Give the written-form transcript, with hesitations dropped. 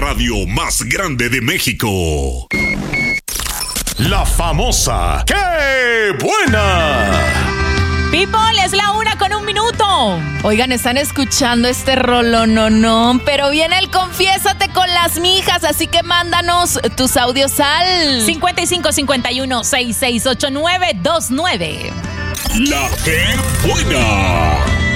radio más grande de México. La famosa ¡Qué buena! People, es la 1:01. Oigan, están escuchando este rolononón, pero viene el Confiésate con las mijas, así que mándanos tus audios al 5551-668929. La Qué buena.